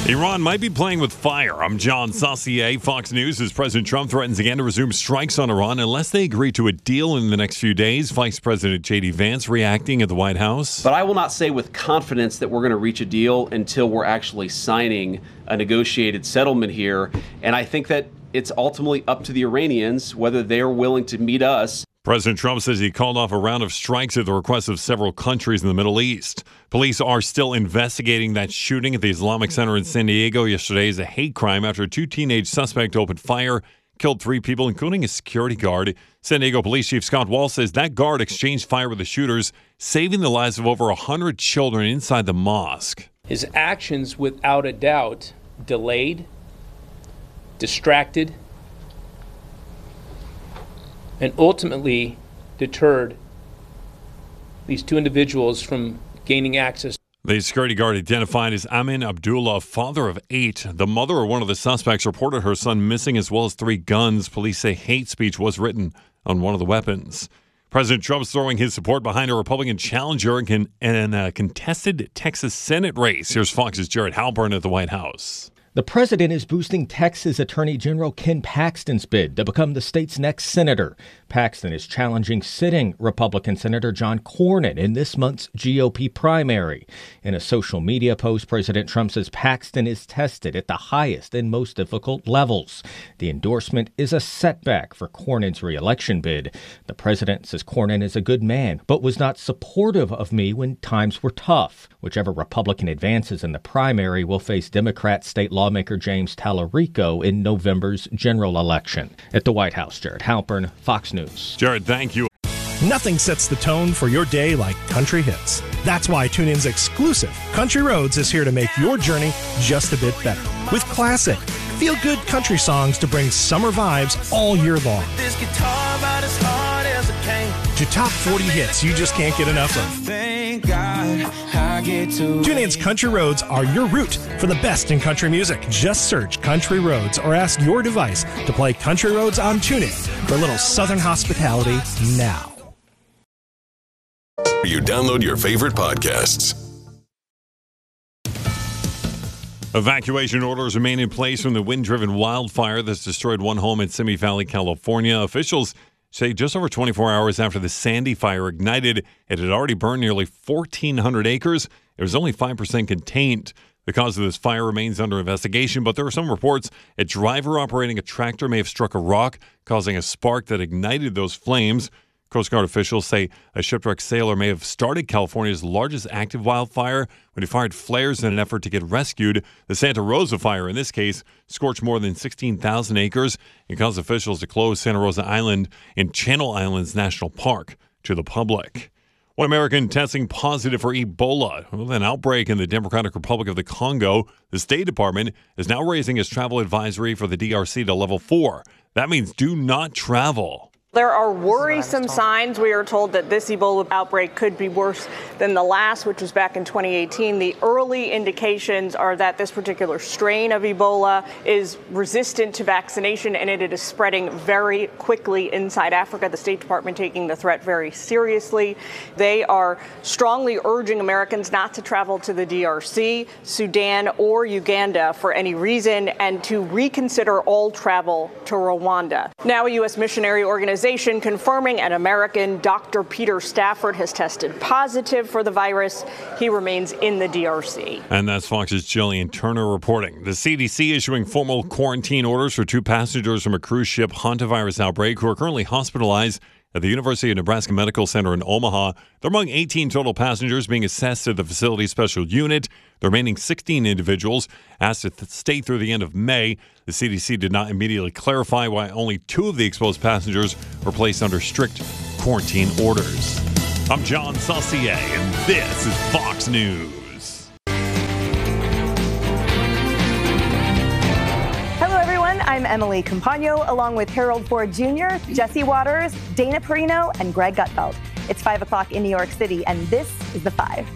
Iran might be playing with fire. I'm John Saucier, Fox News. As President Trump threatens again to resume strikes on Iran unless they agree to a deal in the next few days. Vice President J.D. Vance reacting at the White House. But I will not say with confidence that we're going to reach a deal until we're actually signing a negotiated settlement here. And I think that it's ultimately up to the Iranians whether they're willing to meet us. President Trump says he called off a round of strikes at the request of several countries in the Middle East. Police are still investigating that shooting at the Islamic Center in San Diego yesterday as a hate crime after two teenage suspects opened fire, killed three people, including a security guard. San Diego Police Chief Scott Wall says that guard exchanged fire with the shooters, saving the lives of over 100 children inside the mosque. His actions, without a doubt, delayed, distracted, and ultimately deterred these two individuals from gaining access. The security guard, identified as Amin Abdullah, father of 8. The mother of one of the suspects reported her son missing as well as 3 guns. Police say hate speech was written on one of the weapons. President Trump's throwing his support behind a Republican challenger in a contested Texas Senate race. Here's Fox's Jared Halpern at the White House. The president is boosting Texas Attorney General Ken Paxton's bid to become the state's next senator. Paxton is challenging sitting Republican Senator John Cornyn in this month's GOP primary. In a social media post, President Trump says Paxton is tested at the highest and most difficult levels. The endorsement is a setback for Cornyn's reelection bid. The president says Cornyn is a good man, but was not supportive of me when times were tough. Whichever Republican advances in the primary will face Democrat state lawmaker James Tallarico in November's general election. At the White House, Jared Halpern, Fox News. Jared, thank you. Nothing sets the tone for your day like country hits. That's why TuneIn's exclusive Country Roads is here to make your journey just a bit better. With classic, feel-good country songs to bring summer vibes all year long. This guitar about as hard as it came. To top 40 hits you just can't get enough of. Thank God I get to. TuneIn's Country Roads are your route for the best in country music. Just search Country Roads or ask your device to play Country Roads on TuneIn for a little Southern hospitality now. You download your favorite podcasts. Evacuation orders remain in place from the wind-driven wildfire that's destroyed one home in Simi Valley, California. Officials say just over 24 hours after the Sandy fire ignited, it had already burned nearly 1,400 acres. It was only 5% contained. The cause of this fire remains under investigation, but there are some reports a driver operating a tractor may have struck a rock, causing a spark that ignited those flames. Coast Guard officials say a shipwrecked sailor may have started California's largest active wildfire when he fired flares in an effort to get rescued. The Santa Rosa fire, in this case, scorched more than 16,000 acres and caused officials to close Santa Rosa Island in Channel Islands National Park to the public. One American testing positive for Ebola. With an outbreak in the Democratic Republic of the Congo, the State Department is now raising its travel advisory for the DRC to level 4. That means do not travel. There are worrisome signs. We are told that this Ebola outbreak could be worse than the last, which was back in 2018. The early indications are that this particular strain of Ebola is resistant to vaccination, and it is spreading very quickly inside Africa. The State Department taking the threat very seriously. They are strongly urging Americans not to travel to the DRC, Sudan, or Uganda for any reason, and to reconsider all travel to Rwanda. Now, a U.S. missionary organization confirming an American, Dr. Peter Stafford, has tested positive for the virus. He remains in the DRC. And that's Fox's Jillian Turner reporting. The CDC issuing formal quarantine orders for 2 passengers from a cruise ship hantavirus outbreak who are currently hospitalized at the University of Nebraska Medical Center in Omaha. They're among 18 total passengers being assessed at the facility's special unit. The remaining 16 individuals asked to stay through the end of May. The CDC did not immediately clarify why only 2 of the exposed passengers were placed under strict quarantine orders. I'm John Saucier, and this is Fox News. I'm Emily Campagno, along with Harold Ford Jr., Jesse Waters, Dana Perino, and Greg Gutfeld. It's 5 o'clock in New York City, and this is The 5.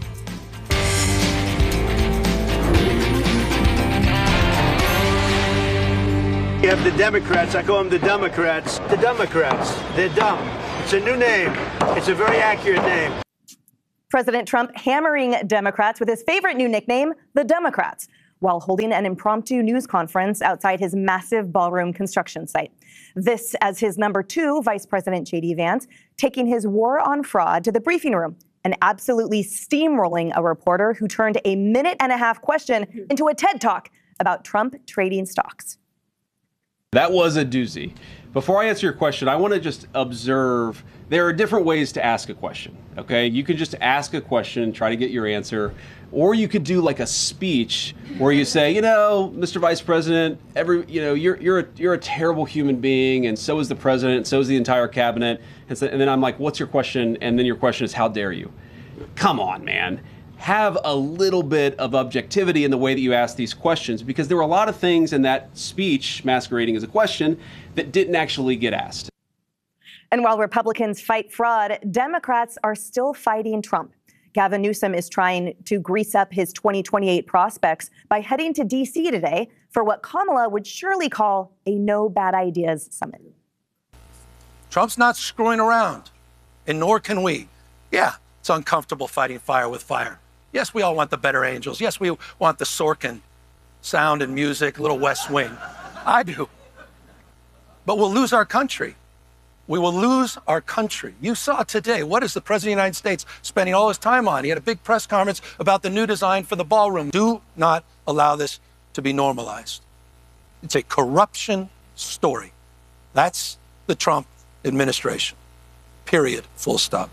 You have the Democrats. I call them the Democrats. The Democrats. They're dumb. It's a new name. It's a very accurate name. President Trump hammering Democrats with his favorite new nickname, the Democrats. while holding an impromptu news conference outside his massive ballroom construction site. This as his number 2, Vice President J.D. Vance, taking his war on fraud to the briefing room and absolutely steamrolling a reporter who turned a minute-and-a-half question into a TED Talk about Trump trading stocks. That was a doozy. Before I answer your question, I want to just observe there are different ways to ask a question, okay? You can just ask a question, try to get your answer, or you could do like a speech where you say, Mr. Vice President, you're a terrible human being, and so is the president, and so is the entire cabinet. And then I'm like, what's your question? And then your question is, how dare you? Come on, man. Have a little bit of objectivity in the way that you ask these questions, because there were a lot of things in that speech masquerading as a question that didn't actually get asked. And while Republicans fight fraud, Democrats are still fighting Trump. Gavin Newsom is trying to grease up his 2028 prospects by heading to D.C. today for what Kamala would surely call a no bad ideas summit. Trump's not screwing around, and nor can we. Yeah, it's uncomfortable fighting fire with fire. Yes, we all want the better angels. Yes, we want the Sorkin sound and music, little West Wing. I do. But we'll lose our country. We will lose our country. You saw today, what is the President of the United States spending all his time on? He had a big press conference about the new design for the ballroom. Do not allow this to be normalized. It's a corruption story. That's the Trump administration. Period. Full stop.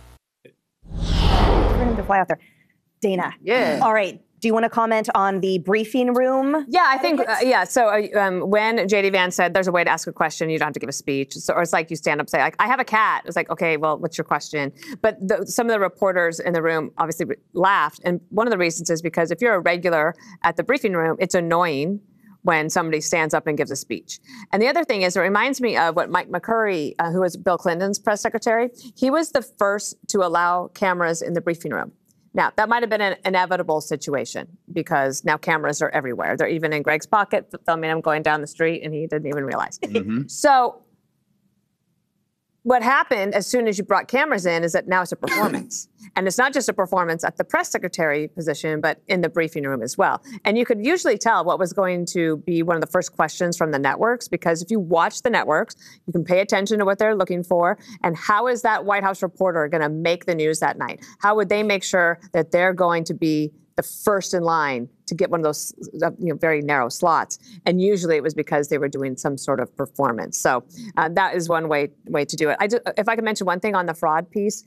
For him to fly out there. Dana. Yeah. All right. Do you want to comment on the briefing room? Yeah, I think, So when J.D. Vance said there's a way to ask a question, you don't have to give a speech. Or it's like you stand up and say, like, I have a cat. It's like, okay, well, what's your question? But some of the reporters in the room obviously laughed. And one of the reasons is because if you're a regular at the briefing room, it's annoying when somebody stands up and gives a speech. And the other thing is, it reminds me of what Mike McCurry, who was Bill Clinton's press secretary, he was the first to allow cameras in the briefing room. Now, that might have been an inevitable situation because now cameras are everywhere. They're even in Greg's pocket filming him going down the street, and he didn't even realize. Mm-hmm. So what happened as soon as you brought cameras in is that now it's a performance. And it's not just a performance at the press secretary position, but in the briefing room as well. And you could usually tell what was going to be one of the first questions from the networks, because if you watch the networks, you can pay attention to what they're looking for. And how is that White House reporter going to make the news that night? How would they make sure that they're going to be the first in line to get one of those very narrow slots? And usually it was because they were doing some sort of performance. So that is one way to do it. If I could mention one thing on the fraud piece,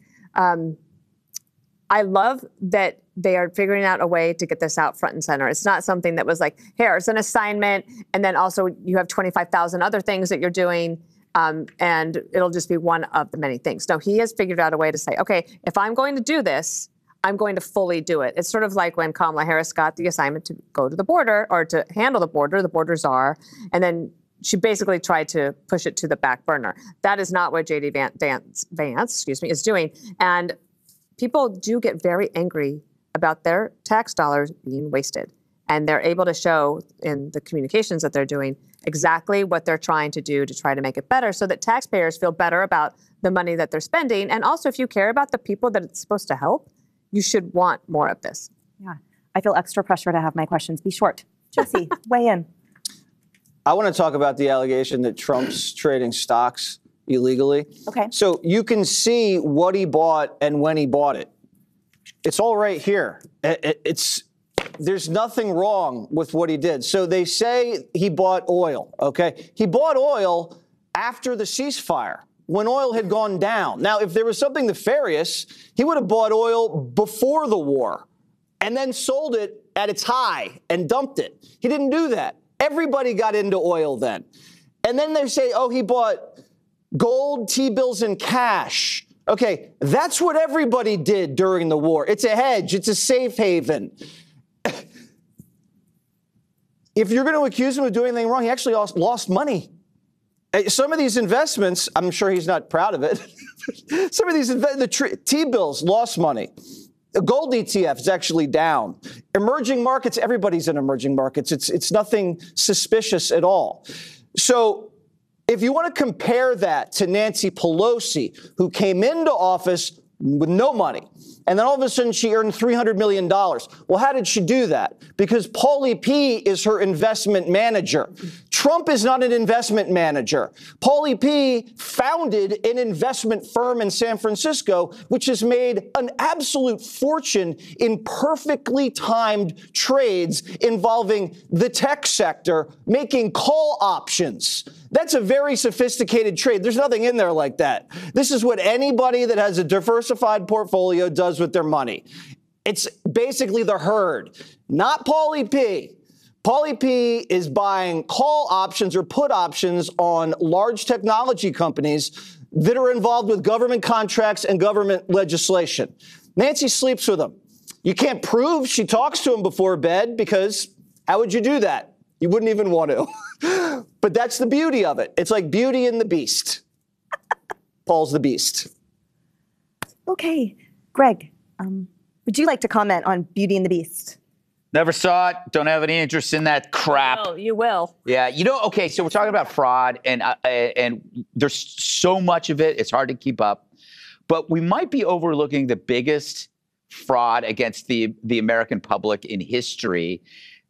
I love that they are figuring out a way to get this out front and center. It's not something that was like, here's an assignment, and then also you have 25,000 other things that you're doing, and it'll just be one of the many things. No, he has figured out a way to say, okay, if I'm going to do this, I'm going to fully do it. It's sort of like when Kamala Harris got the assignment to go to the border or to handle the border czar, and then she basically tried to push it to the back burner. That is not what J.D. Vance is doing. And people do get very angry about their tax dollars being wasted. And they're able to show in the communications that they're doing exactly what they're trying to do to try to make it better so that taxpayers feel better about the money that they're spending. And also, if you care about the people that it's supposed to help, you should want more of this. Yeah. I feel extra pressure to have my questions be short. Jesse, weigh in. I want to talk about the allegation that Trump's trading stocks illegally. Okay. So you can see what he bought and when he bought it. It's all right here. There's nothing wrong with what he did. So they say he bought oil, okay? He bought oil after the ceasefire, when oil had gone down. Now, if there was something nefarious, he would have bought oil before the war and then sold it at its high and dumped it. He didn't do that. Everybody got into oil then. And then they say, oh, he bought gold, T-bills, and cash. Okay, that's what everybody did during the war. It's a hedge. It's a safe haven. If you're going to accuse him of doing anything wrong, he actually lost money. Some of these investments, I'm sure he's not proud of it. Some of these T-bills lost money. The gold ETF is actually down. Emerging markets, everybody's in emerging markets. It's nothing suspicious at all. So if you want to compare that to Nancy Pelosi, who came into office with no money, And then all of a sudden she earned $300 million. Well, how did she do that? Because Paulie P is her investment manager. Trump is not an investment manager. Paulie P founded an investment firm in San Francisco, which has made an absolute fortune in perfectly timed trades involving the tech sector, making call options. That's a very sophisticated trade. There's nothing in there like that. This is what anybody that has a diversified portfolio does with their money. It's basically the herd, not Paulie P. Paulie P is buying call options or put options on large technology companies that are involved with government contracts and government legislation. Nancy sleeps with them. You can't prove she talks to him before bed because how would you do that? You wouldn't even want to. But that's the beauty of it. It's like Beauty and the Beast. Paul's the Beast. Okay. Greg, would you like to comment on Beauty and the Beast? Never saw it. Don't have any interest in that crap. Oh, you will. Yeah, okay, so we're talking about fraud, and there's so much of it, it's hard to keep up. But we might be overlooking the biggest fraud against the American public in history.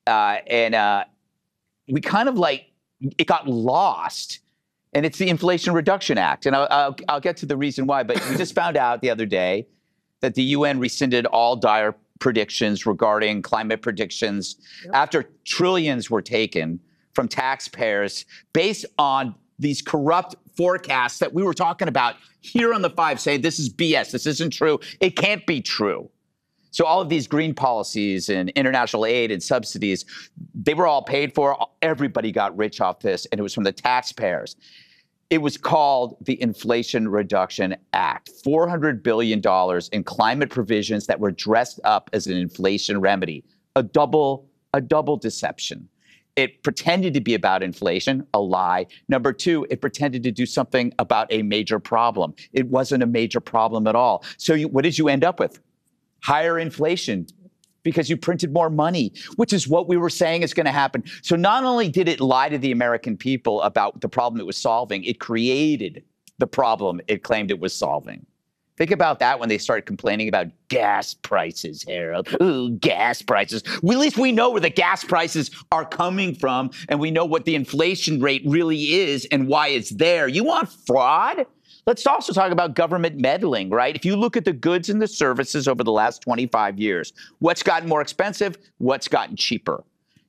We kind of it got lost. And it's the Inflation Reduction Act. And I'll get to the reason why. But we just found out the other day that the UN rescinded all dire predictions regarding climate predictions after trillions were taken from taxpayers based on these corrupt forecasts that we were talking about here on The Five, saying this is BS, this isn't true, it can't be true. So all of these green policies and international aid and subsidies, they were all paid for. Everybody got rich off this, and it was from the taxpayers. It was called the Inflation Reduction Act. $400 billion in climate provisions that were dressed up as an inflation remedy. A double deception. It pretended to be about inflation, a lie. Number two, it pretended to do something about a major problem. It wasn't a major problem at all. So what did you end up with? Higher inflation because you printed more money, which is what we were saying is going to happen. So not only did it lie to the American people about the problem it was solving, it created the problem it claimed it was solving. Think about that when they started complaining about gas prices, Harold. Ooh, gas prices. Well, at least we know where the gas prices are coming from, and we know what the inflation rate really is and why it's there. You want fraud? Let's also talk about government meddling, right? If you look at the goods and the services over the last 25 years, what's gotten more expensive? What's gotten cheaper?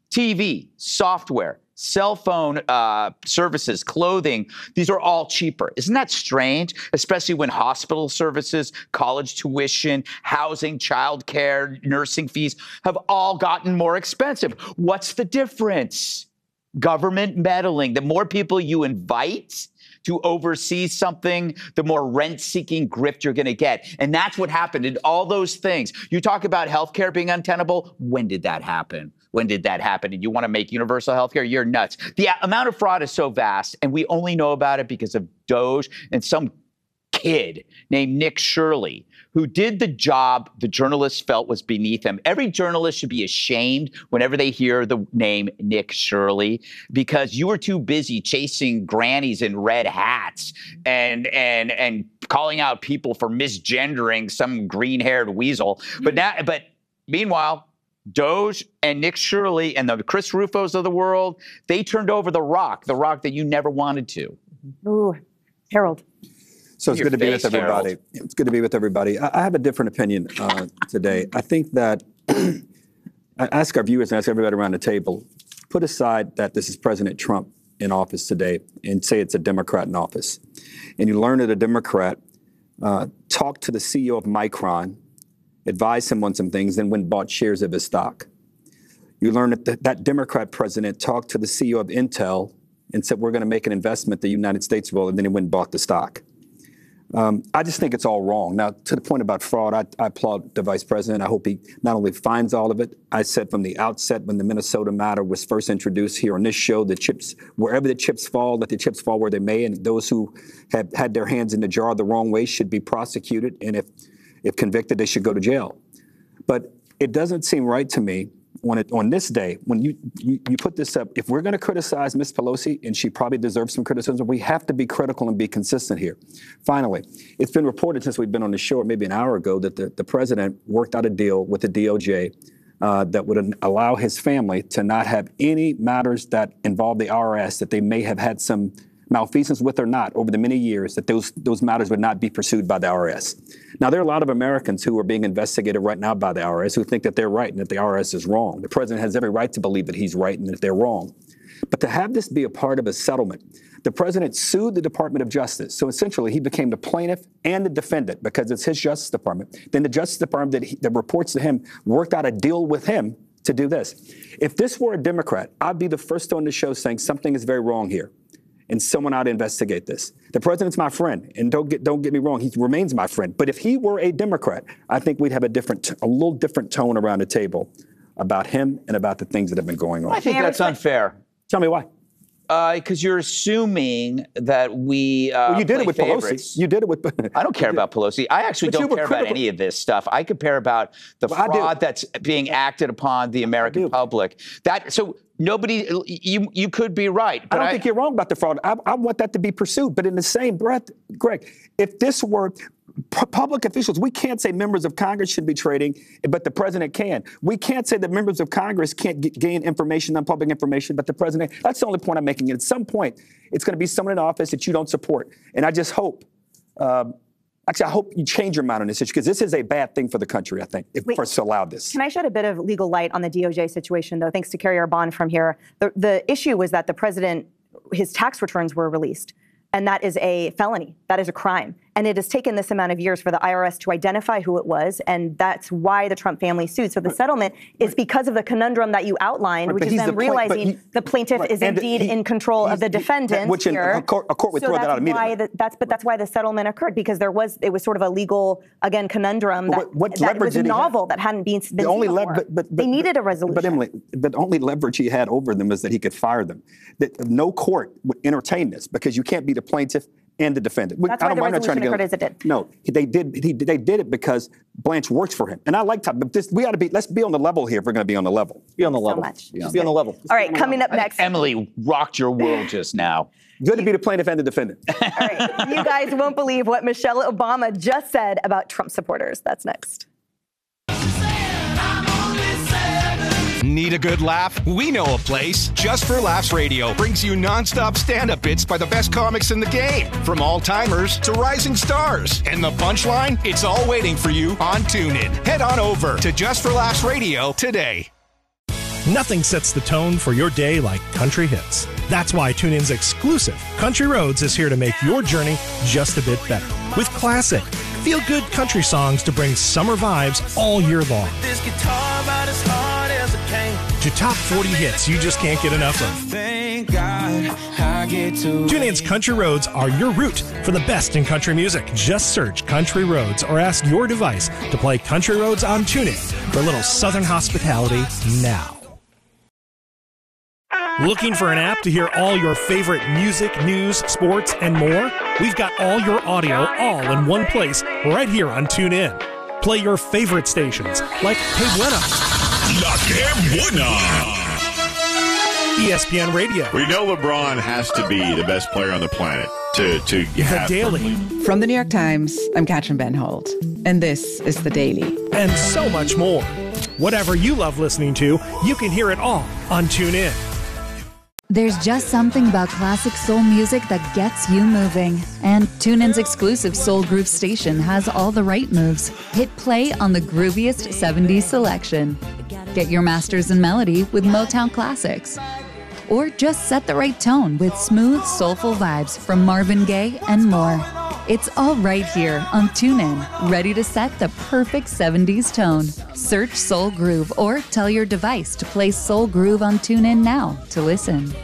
TV, software, cell phone services, clothing, these are all cheaper. Isn't that strange? Especially when hospital services, college tuition, housing, childcare, nursing fees have all gotten more expensive. What's the difference? Government meddling. The more people you invite to oversee something, the more rent-seeking grift you're going to get. And that's what happened in all those things. You talk about healthcare being untenable. When did that happen? When did that happen? And you want to make universal healthcare? You're nuts. The amount of fraud is so vast, and we only know about it because of DOJ and some kid named Nick Shirley, who did the job the journalists felt was beneath him. Every journalist should be ashamed whenever they hear the name Nick Shirley, because you were too busy chasing grannies in red hats and calling out people for misgendering some green-haired weasel. But meanwhile, DOJ and Nick Shirley and the Chris Rufos of the world, they turned over the rock that you never wanted to. Ooh, Harold. So it's good to be with everybody. Harold. It's good to be with everybody. I have a different opinion today. I think that I ask our viewers and ask everybody around the table, put aside that this is President Trump in office today and say it's a Democrat in office. And you learn that a Democrat talked to the CEO of Micron, advised him on some things, then went and bought shares of his stock. You learn that that Democrat president talked to the CEO of Intel and said, we're going to make an investment the United States will, and then he went and bought the stock. I just think it's all wrong. Now, to the point about fraud, I applaud the vice president. I hope he not only finds all of it. I said from the outset when the Minnesota matter was first introduced here on this show, the chips, wherever the chips fall, let the chips fall where they may, and those who have had their hands in the jar the wrong way should be prosecuted, and if convicted, they should go to jail. But it doesn't seem right to me on this day, when you put this up, if we're going to criticize Ms. Pelosi, and she probably deserves some criticism, we have to be critical and be consistent here. Finally, it's been reported since we've been on the show, maybe an hour ago, that the president worked out a deal with the DOJ that would allow his family to not have any matters that involve the IRS that they may have had some malfeasance with or not over the many years, that those matters would not be pursued by the IRS. Now, there are a lot of Americans who are being investigated right now by the IRS who think that they're right and that the IRS is wrong. The president has every right to believe that he's right and that they're wrong. But to have this be a part of a settlement, the president sued the Department of Justice. So essentially, he became the plaintiff and the defendant because it's his Justice Department. Then the Justice Department that reports to him worked out a deal with him to do this. If this were a Democrat, I'd be the first on the show saying something is very wrong here, and someone ought to investigate this. The president's my friend, and don't get me wrong, he remains my friend. But if he were a Democrat, I think we'd have a little different tone around the table about him and about the things that have been going on. I think that's unfair. Tell me why. Because you're assuming that we well, you did it with favorites. Pelosi. You did it with. I don't care about Pelosi. I actually don't care about any of this stuff. I care about the fraud that's being acted upon the American public. So nobody, you could be right. But I don't think you're wrong about the fraud. I want that to be pursued. But in the same breath, Greg, if this were public officials, we can't say members of Congress should be trading, but the president can. We can't say that members of Congress can't gain information, non-public information, but the president. That's the only point I'm making. At some point, it's going to be someone in office that you don't support. And I just hope, I hope you change your mind on this issue, because this is a bad thing for the country, I think, if for us to allow this. Can I shed a bit of legal light on the DOJ situation, though? Thanks to Carrie Arbonne from here. The issue was that the president, his tax returns were released. And that is a felony. That is a crime. And it has taken this amount of years for the IRS to identify who it was. And that's why the Trump family sued. So the settlement is because of the conundrum that you outlined, which is them realizing the plaintiff is indeed in control of the defendant. Which a court would throw that out immediately. That's why the settlement occurred, because it was sort of a legal, again, conundrum that was novel that hadn't been seen before. They needed a resolution. But Emily, the only leverage he had over them is that he could fire them. That no court would entertain this, because you can't be the plaintiff and the defendant. That's why the resolution occurred as it did. No, they did it because Blanche works for him. And I like that, but let's be on the level here if we're going to be on the level. Be on the level. So much. Just be on the level. All right, coming up next. Emily rocked your world just now. Good to be the plaintiff and the defendant. All right, you guys won't believe what Michelle Obama just said about Trump supporters. That's next. Need a good laugh? We know a place. Just for Laughs Radio brings you nonstop stand-up bits by the best comics in the game, from all-timers to rising stars. And the punchline? It's all waiting for you on TuneIn. Head on over to Just for Laughs Radio today. Nothing sets the tone for your day like country hits. That's why TuneIn's exclusive Country Roads is here to make your journey just a bit better. With classic, feel-good country songs to bring summer vibes all year long. This guitar about as hard as it came. To top 40 hits you just can't get enough of. Thank God I get to. TuneIn's Country Roads are your route for the best in country music. Just search Country Roads or ask your device to play Country Roads on TuneIn for a little Southern hospitality now. Looking for an app to hear all your favorite music, news, sports, and more? We've got all your audio all in one place right here on TuneIn. Play your favorite stations like Que Buena, La Que Buena, ESPN Radio. We know LeBron has to be the best player on the planet to The have Daily. From the New York Times, I'm Katrin Benhold, and this is The Daily. And so much more. Whatever you love listening to, you can hear it all on TuneIn. There's just something about classic soul music that gets you moving. And TuneIn's exclusive Soul Groove station has all the right moves. Hit play on the grooviest 70s selection. Get your masters in melody with Motown classics. Or just set the right tone with smooth, soulful vibes from Marvin Gaye and more. It's all right here on TuneIn, ready to set the perfect 70s tone. Search Soul Groove or tell your device to play Soul Groove on TuneIn now to listen.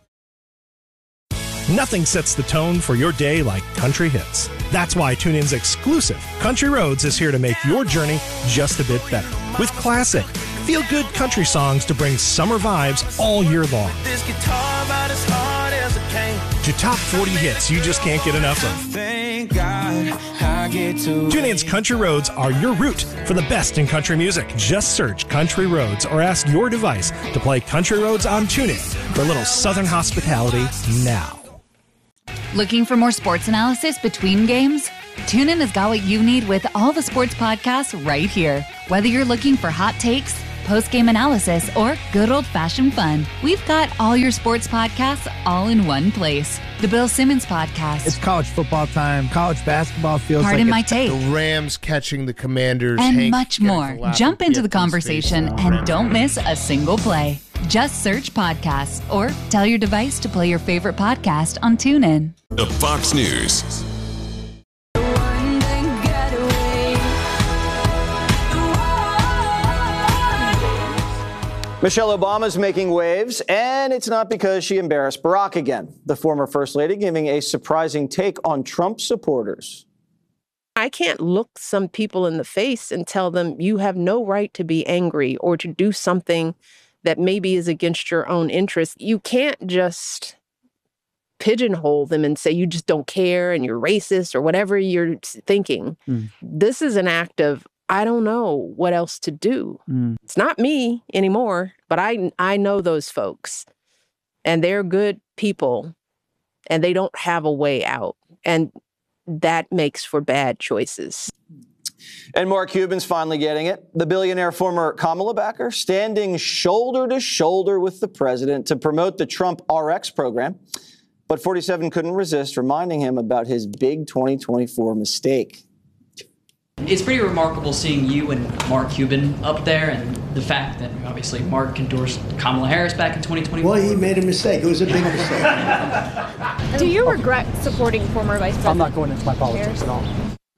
Nothing sets the tone for your day like country hits. That's why TuneIn's exclusive Country Roads is here to make your journey just a bit better. With classic, feel-good country songs to bring summer vibes all year long. This guitar about as hard as it came. To top 40 hits you just can't get enough of. Thank God I get to. TuneIn's Country Roads are your route for the best in country music. Just search Country Roads or ask your device to play Country Roads on TuneIn for a little Southern hospitality now. Looking for more sports analysis between games? TuneIn has got what you need with all the sports podcasts right here. Whether you're looking for hot takes, post-game analysis, or good old-fashioned fun, we've got all your sports podcasts all in one place. The Bill Simmons Podcast. It's college football time. College basketball feels Pardon like my take. the Rams catching the Commanders. And Hank much getting more. the lap Jump of into the Pittman's conversation face. and don't miss a single play. Just search podcasts or tell your device to play your favorite podcast on TuneIn. The Fox News. Michelle Obama's making waves, and it's not because she embarrassed Barack again. The former First Lady giving a surprising take on Trump supporters. I can't look some people in the face and tell them you have no right to be angry or to do something that maybe is against your own interests. You can't just pigeonhole them and say you just don't care and you're racist or whatever you're thinking. This is an act of, I don't know what else to do. It's not me anymore, but I know those folks, and they're good people, and they don't have a way out, and that makes for bad choices. And Mark Cuban's finally getting it. The billionaire former Kamala backer standing shoulder to shoulder with the president to promote the Trump RX program. But 47 couldn't resist reminding him about his big 2024 mistake. It's pretty remarkable seeing you and Mark Cuban up there, and the fact that obviously Mark endorsed Kamala Harris back in 2021. Well, he made a mistake. It was a big mistake. Do you regret supporting former Vice President? I'm not going into my politics at all.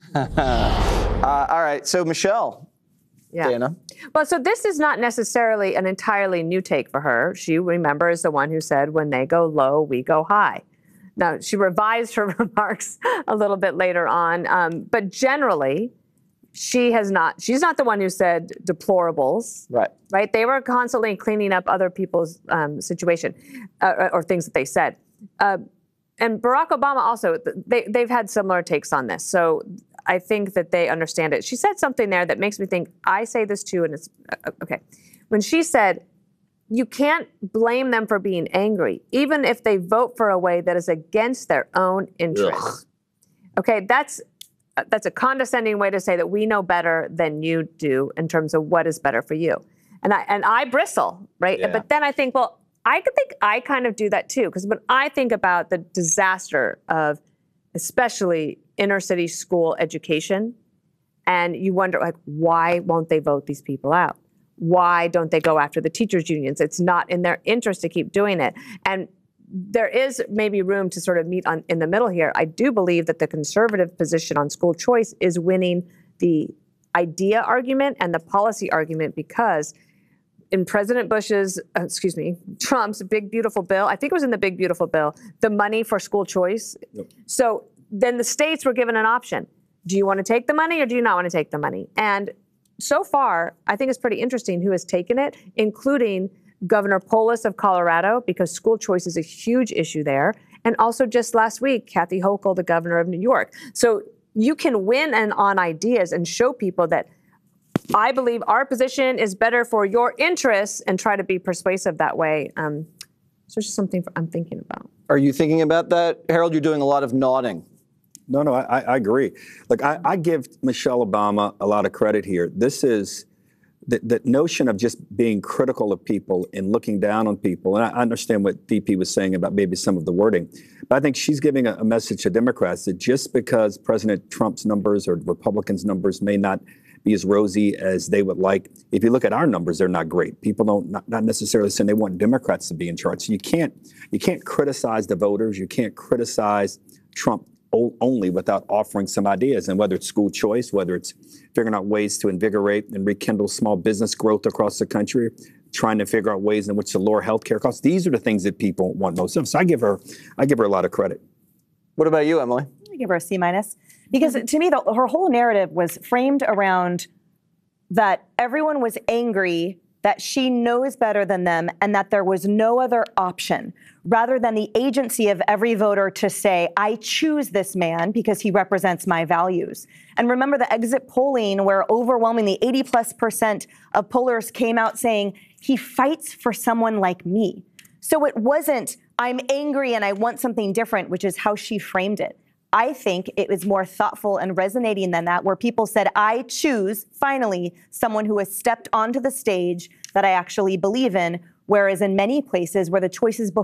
All right, so Michelle, Dana. Well, so this is not necessarily an entirely new take for her. She, remember, is the one who said, when they go low, we go high. Now, she revised her remarks a little bit later on, but generally, she's not the one who said deplorables. Right? They were constantly cleaning up other people's situation or things that they said. And Barack Obama also, they've had similar takes on this. So I think that they understand it. She said something there that makes me think, I say this too, and it's, okay. When she said, you can't blame them for being angry, even if they vote for a way that is against their own interests. Okay, that's a condescending way to say that we know better than you do in terms of what is better for you. And I bristle, right? Yeah. But then I think, well, I could think I kind of do that too, because when I think about the disaster of especially inner city school education, and you wonder, like, why won't they vote these people out? Why don't they go after the teachers' unions? It's not in their interest to keep doing it. And there is maybe room to sort of meet in the middle here. I do believe that the conservative position on school choice is winning the idea argument and the policy argument, because in President Trump's Big Beautiful Bill, I think it was in the Big Beautiful Bill, the money for school choice. So then the states were given an option. Do you want to take the money or do you not want to take the money? And so far, I think it's pretty interesting who has taken it, including Governor Polis of Colorado, because school choice is a huge issue there. And also just last week, Kathy Hochul, the governor of New York. So you can win on ideas and show people that I believe our position is better for your interests, and try to be persuasive that way. So it's just something I'm thinking about. Are you thinking about that? Harold, you're doing a lot of nodding. No, I agree. Look, I give Michelle Obama a lot of credit here. This is the notion of just being critical of people and looking down on people. And I understand what DP was saying about maybe some of the wording, but I think she's giving a message to Democrats that just because President Trump's numbers or Republicans' numbers may not be as rosy as they would like, if you look at our numbers, they're not great. People not necessarily saying they want Democrats to be in charge. So you can't criticize the voters. You can't criticize Trump only without offering some ideas. And whether it's school choice, whether it's figuring out ways to invigorate and rekindle small business growth across the country, trying to figure out ways in which to lower healthcare costs. These are the things that people want most of. So I give her a lot of credit. What about you, Emily? I give her a C-, because to me, her whole narrative was framed around that everyone was angry that she knows better than them and that there was no other option, rather than the agency of every voter to say, I choose this man because he represents my values. And remember the exit polling where overwhelmingly 80+% of pollers came out saying, he fights for someone like me. So it wasn't, I'm angry and I want something different, which is how she framed it. I think it was more thoughtful and resonating than that, where people said, I choose, finally, someone who has stepped onto the stage that I actually believe in, whereas in many places where the choices before